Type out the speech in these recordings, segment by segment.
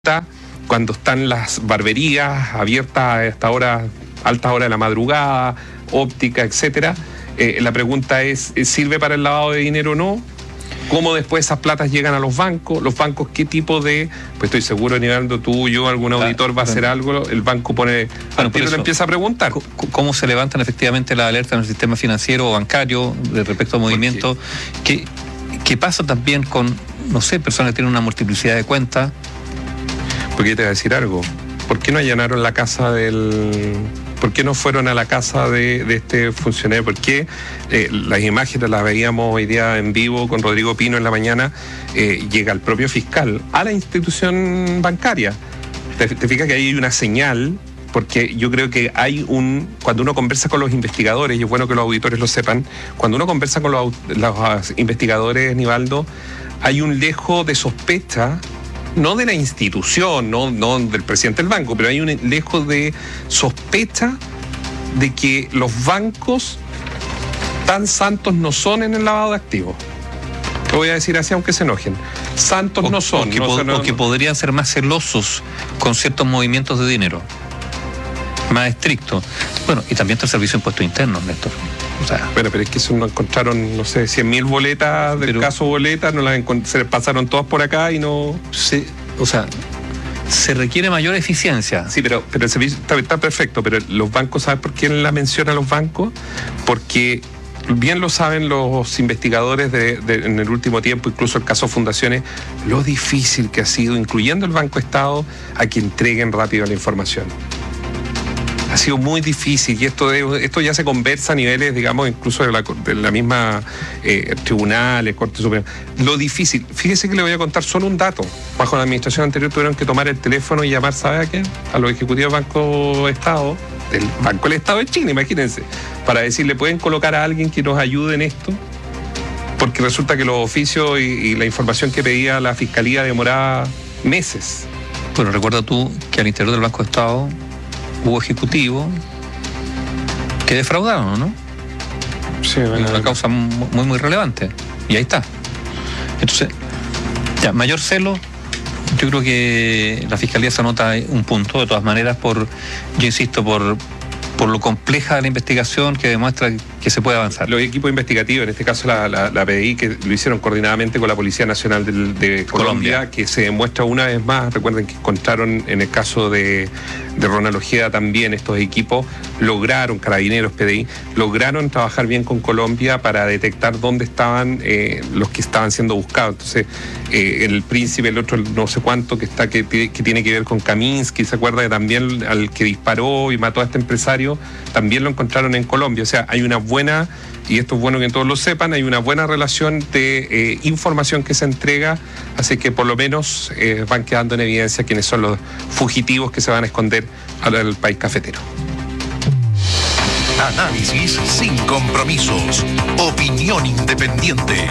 cuando están las barberías abiertas a esta hora, altas horas de la madrugada, óptica, etcétera. La pregunta es, ¿sirve para el lavado de dinero o no? ¿Cómo después esas platas llegan a los bancos? ¿Los bancos qué tipo de...? Pues estoy seguro, Nivaldo, tú, yo, algún auditor va a hacer algo, el banco pone... Al tiro le empieza a preguntar. ¿Cómo se levantan efectivamente las alertas en el sistema financiero o bancario respecto a movimientos? ¿Qué pasa también con, no sé, personas que tienen una multiplicidad de cuentas? Porque te voy a decir algo. ¿Por qué no allanaron la casa del...? ¿Por qué no fueron a la casa de este funcionario? ¿Por qué las imágenes las veíamos hoy día en vivo con Rodrigo Pino en la mañana? Llega el propio fiscal a la institución bancaria. ¿Te fijas que ahí hay una señal? Porque yo creo que hay cuando uno conversa con los investigadores, y es bueno que los auditores lo sepan, cuando uno conversa con los investigadores, Nivaldo, hay un lejo de sospecha, no de la institución, no del presidente del banco, pero hay un lejos de sospecha de que los bancos tan santos no son en el lavado de activos. Lo voy a decir así aunque se enojen. Santos no son. O que podrían ser más celosos con ciertos movimientos de dinero. Más estrictos. Bueno, y también está el Servicio de Impuestos Internos, Néstor. O sea, bueno, pero es que eso no encontraron, no sé, 100.000 boletas del caso boleta, se pasaron todas por acá y no... se requiere mayor eficiencia. Sí, pero el servicio está perfecto, pero los bancos, ¿sabes por qué la menciona a los bancos? Porque bien lo saben los investigadores en el último tiempo, incluso el caso Fundaciones, lo difícil que ha sido, incluyendo el Banco Estado, a que entreguen rápido la información. Ha sido muy difícil y esto ya se conversa a niveles, digamos, incluso de la misma tribunales, Corte Suprema. Lo difícil, fíjese que le voy a contar solo un dato. Bajo la administración anterior tuvieron que tomar el teléfono y llamar, ¿sabe a quién? A los ejecutivos del Banco Estado, del Banco del Estado de Chile, imagínense, para decirle, ¿pueden colocar a alguien que nos ayude en esto? Porque resulta que los oficios y la información que pedía la Fiscalía demoraba meses. Bueno, recuerda tú que al interior del Banco Estado hubo ejecutivos que defraudaron, ¿no? Sí, bueno, una causa muy relevante. Y ahí está. Entonces, ya, mayor celo, yo creo que la Fiscalía se anota un punto, de todas maneras, yo insisto, por lo compleja de la investigación que demuestra que se puede avanzar. Los equipos investigativos, en este caso la PDI, que lo hicieron coordinadamente con la Policía Nacional de Colombia, que se demuestra una vez más, recuerden que encontraron en el caso de Ronald Ojeda también, estos equipos lograron, Carabineros, PDI, lograron trabajar bien con Colombia para detectar dónde estaban los que estaban siendo buscados. Entonces, el Príncipe, el otro no sé cuánto, que tiene que ver con Kaminsky, se acuerda que también al que disparó y mató a este empresario, también lo encontraron en Colombia. O sea, hay una buena, y esto es bueno que todos lo sepan, hay una buena relación de información que se entrega, así que por lo menos van quedando en evidencia quiénes son los fugitivos que se van a esconder al país cafetero. Análisis sin compromisos. Opinión independiente.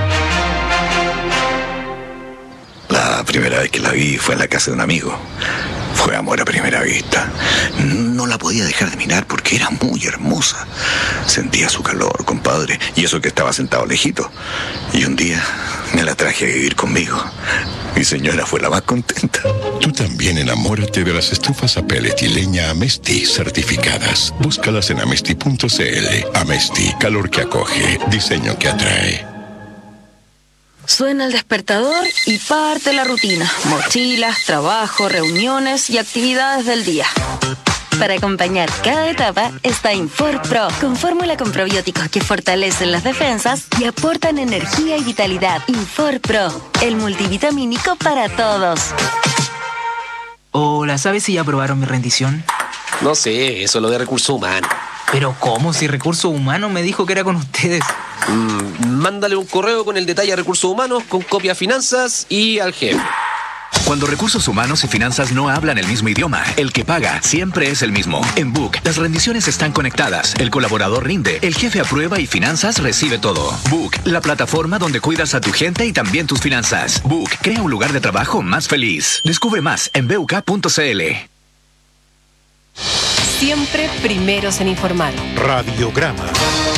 La primera vez que la vi fue en la casa de un amigo. Fue amor a primera vista. No la podía dejar de mirar porque era muy hermosa. Sentía su calor, compadre, y eso que estaba sentado lejito. Y un día me la traje a vivir conmigo. Mi señora fue la más contenta. Tú también enamórate de las estufas a pellet y leña Amesti certificadas. Búscalas en amesti.cl. Amesti, calor que acoge, diseño que atrae. Suena el despertador y parte la rutina. Mochilas, trabajo, reuniones y actividades del día. Para acompañar cada etapa está Infor Pro, con fórmula con probióticos que fortalecen las defensas y aportan energía y vitalidad. Infor Pro, el multivitamínico para todos. Hola, ¿sabes si ya aprobaron mi rendición? No sé, eso es lo de recursos humanos. ¿Pero cómo? Si Recursos Humanos me dijo que era con ustedes. Mándale un correo con el detalle a Recursos Humanos, con copia a Finanzas y al jefe. Cuando Recursos Humanos y Finanzas no hablan el mismo idioma, el que paga siempre es el mismo. En Book, las rendiciones están conectadas, el colaborador rinde, el jefe aprueba y Finanzas recibe todo. Book, la plataforma donde cuidas a tu gente y también tus finanzas. Book, crea un lugar de trabajo más feliz. Descubre más en buk.cl. Siempre primeros en informar. Radiograma.